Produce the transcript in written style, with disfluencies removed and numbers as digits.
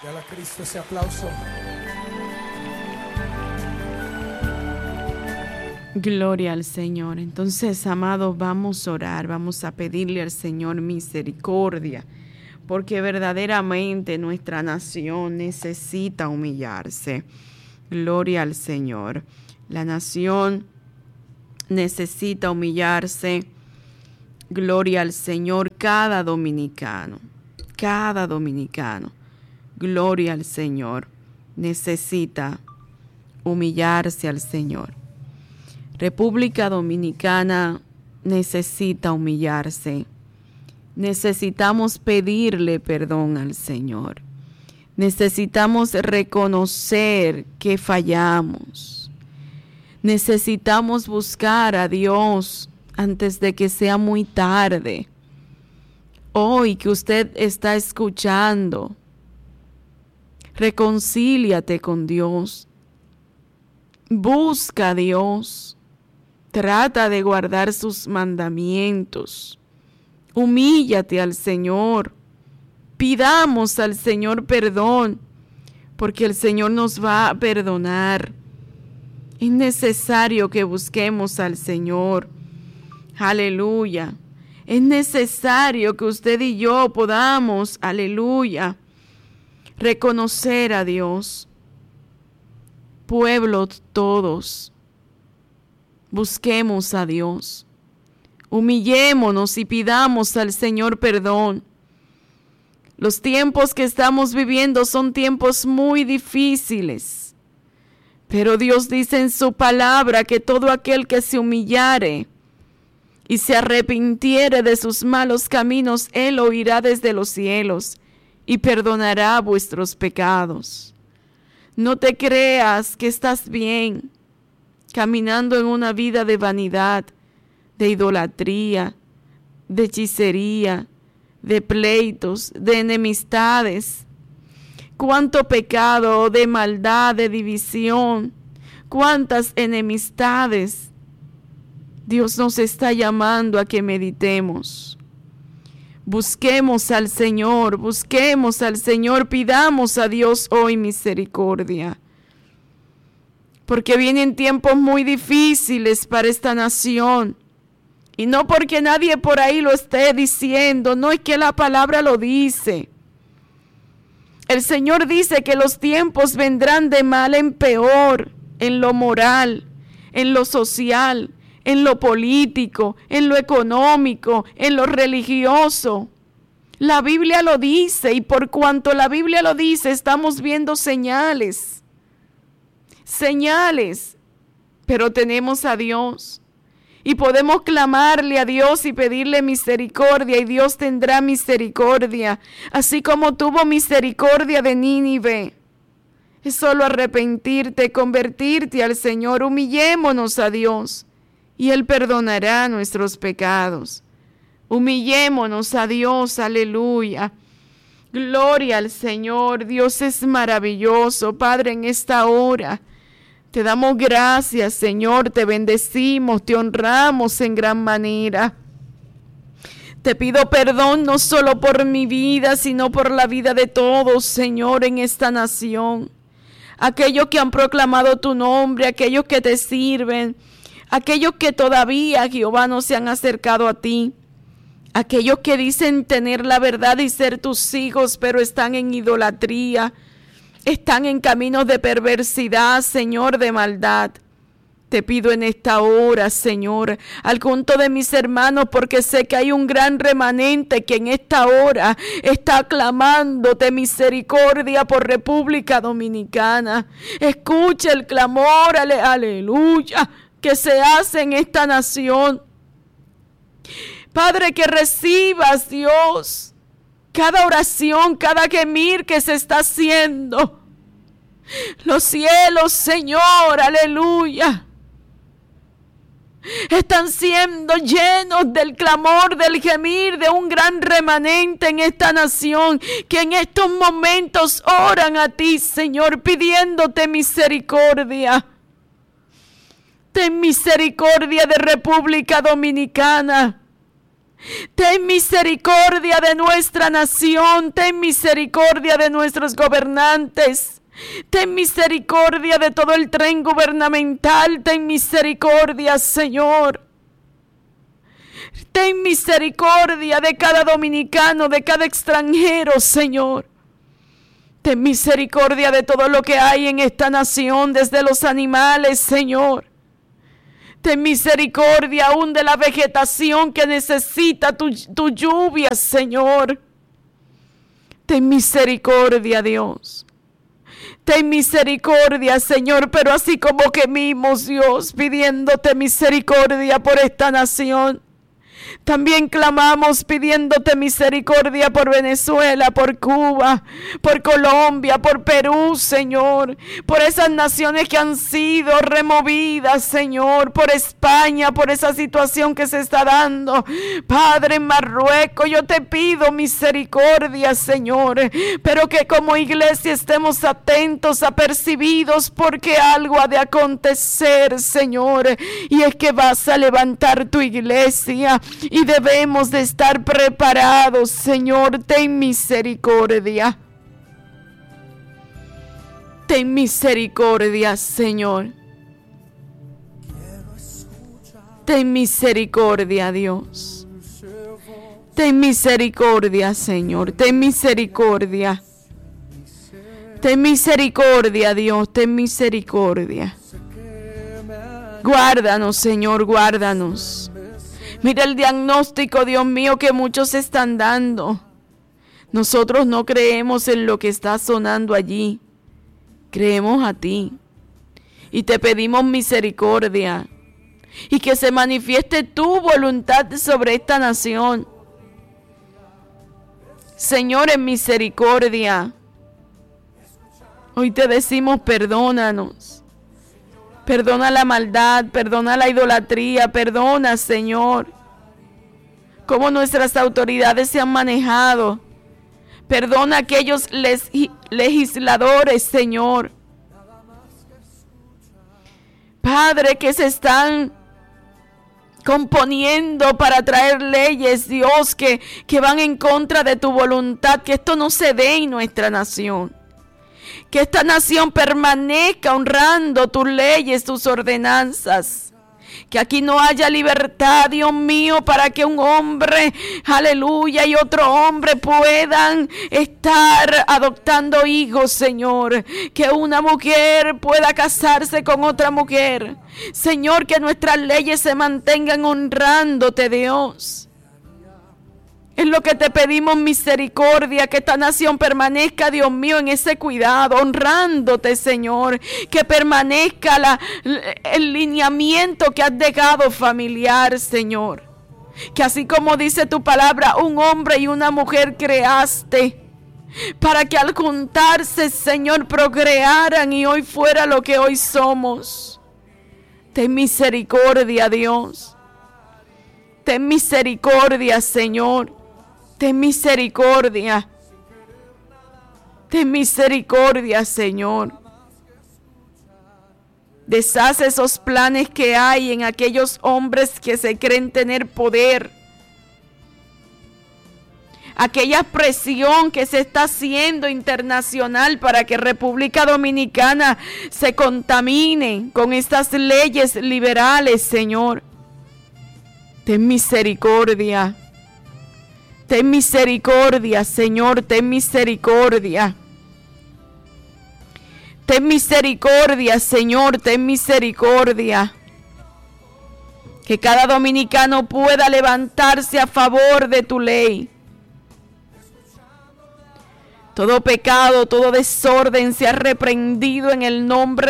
Dale a Cristo ese aplauso. Gloria al Señor. Entonces, amados, vamos a orar, vamos a pedirle al Señor misericordia, porque verdaderamente nuestra nación necesita humillarse. Gloria al Señor. La nación necesita humillarse. Gloria al Señor. Cada dominicano, gloria al Señor, necesita humillarse al Señor. República Dominicana necesita humillarse. Necesitamos pedirle perdón al Señor. Necesitamos reconocer que fallamos. Necesitamos buscar a Dios antes de que sea muy tarde. Hoy que usted está escuchando, reconcíliate con Dios. Busca a Dios. Trata de guardar sus mandamientos. Humíllate al Señor. Pidamos al Señor perdón, porque el Señor nos va a perdonar. Es necesario que busquemos al Señor. Aleluya. Es necesario que usted y yo podamos, aleluya, reconocer a Dios. Pueblo todos, busquemos a Dios. Humillémonos y pidamos al Señor perdón. Los tiempos que estamos viviendo son tiempos muy difíciles, pero Dios dice en su palabra que todo aquel que se humillare y se arrepintiere de sus malos caminos, Él oirá desde los cielos y perdonará vuestros pecados. No te creas que estás bien caminando en una vida de vanidad, de idolatría, de hechicería, de pleitos, de enemistades. Cuánto pecado, de maldad, de división, cuántas enemistades. Dios nos está llamando a que meditemos. Busquemos al Señor, pidamos a Dios hoy misericordia. Porque vienen tiempos muy difíciles para esta nación. Y no porque nadie por ahí lo esté diciendo, no, es que la palabra lo dice. El Señor dice que los tiempos vendrán de mal en peor, en lo moral, en lo social, en lo político, en lo económico, en lo religioso. La Biblia lo dice, y por cuanto la Biblia lo dice, estamos viendo señales, pero tenemos a Dios y podemos clamarle a Dios y pedirle misericordia, y Dios tendrá misericordia, así como tuvo misericordia de Nínive. Es solo arrepentirte, convertirte al Señor. Humillémonos a Dios y Él perdonará nuestros pecados. Humillémonos a Dios, aleluya. Gloria al Señor. Dios es maravilloso. Padre, en esta hora te damos gracias, Señor, te bendecimos, te honramos en gran manera. Te pido perdón no solo por mi vida, sino por la vida de todos, Señor, en esta nación. Aquellos que han proclamado tu nombre, aquellos que te sirven, aquellos que todavía, Jehová, no se han acercado a ti. Aquellos que dicen tener la verdad y ser tus hijos, pero están en idolatría. Están en caminos de perversidad, Señor, de maldad. Te pido en esta hora, Señor, al junto de mis hermanos, porque sé que hay un gran remanente que en esta hora está clamándote misericordia por República Dominicana. Escucha el clamor, aleluya, que se hace en esta nación. Padre, que recibas, Dios, cada oración, cada gemir que se está haciendo. Los cielos, Señor, aleluya, están siendo llenos del clamor, del gemir de un gran remanente en esta nación, que en estos momentos oran a ti, Señor, pidiéndote misericordia. Ten misericordia de República Dominicana. Ten misericordia de nuestra nación, ten misericordia de nuestros gobernantes, ten misericordia de todo el tren gubernamental, ten misericordia, Señor. Ten misericordia de cada dominicano, de cada extranjero, Señor. Ten misericordia de todo lo que hay en esta nación, desde los animales, Señor. Ten misericordia aún de la vegetación que necesita tu lluvia, Señor. Ten misericordia, Dios. Ten misericordia, Señor, pero así como gemimos, Dios, pidiéndote misericordia por esta nación, también clamamos pidiéndote misericordia por Venezuela, por Cuba, por Colombia, por Perú, Señor, por esas naciones que han sido removidas, Señor, por España, por esa situación que se está dando. Padre, en Marruecos, yo te pido misericordia, Señor, pero que como iglesia estemos atentos, apercibidos, porque algo ha de acontecer, Señor, y es que vas a levantar tu iglesia. Y debemos de estar preparados, Señor. Ten misericordia. Ten misericordia, Señor. Ten misericordia, Dios. Ten misericordia, Señor. Ten misericordia. Ten misericordia, Dios. Ten misericordia. Guárdanos, Señor. Guárdanos. Mira el diagnóstico, Dios mío, que muchos están dando. Nosotros no creemos en lo que está sonando allí. Creemos a ti. Y te pedimos misericordia. Y que se manifieste tu voluntad sobre esta nación. Señor, en misericordia. Hoy te decimos perdónanos. Perdona la maldad, perdona la idolatría, perdona, Señor, cómo nuestras autoridades se han manejado. Perdona a aquellos legisladores, Señor. Padre, que se están componiendo para traer leyes, Dios, que van en contra de tu voluntad, que esto no se dé en nuestra nación. Que esta nación permanezca honrando tus leyes, tus ordenanzas. Que aquí no haya libertad, Dios mío, para que un hombre, aleluya, y otro hombre puedan estar adoptando hijos, Señor. Que una mujer pueda casarse con otra mujer. Señor, que nuestras leyes se mantengan honrándote, Dios. Es lo que te pedimos, misericordia, que esta nación permanezca, Dios mío, en ese cuidado, honrándote, Señor, que permanezca el lineamiento que has dejado familiar, Señor, que así como dice tu palabra, un hombre y una mujer creaste, para que al juntarse, Señor, procrearan y hoy fuera lo que hoy somos. Ten misericordia, Dios, ten misericordia, Señor. Ten misericordia. Ten misericordia, Señor. Deshace esos planes que hay en aquellos hombres que se creen tener poder. Aquella presión que se está haciendo internacional para que República Dominicana se contamine con estas leyes liberales, Señor. Ten misericordia. Ten misericordia, Señor, ten misericordia. Ten misericordia, Señor, ten misericordia. Que cada dominicano pueda levantarse a favor de tu ley. Todo pecado, todo desorden sea reprendido en el nombre